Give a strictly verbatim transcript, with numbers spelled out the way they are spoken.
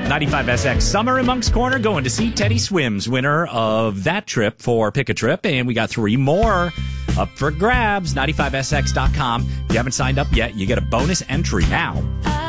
ninety-five S X Summer in Monk's Corner, going to see Teddy Swims, winner of that trip for Pick a Trip. And we got three more up for grabs. ninety-five S X dot com. If you haven't signed up yet, you get a bonus entry now.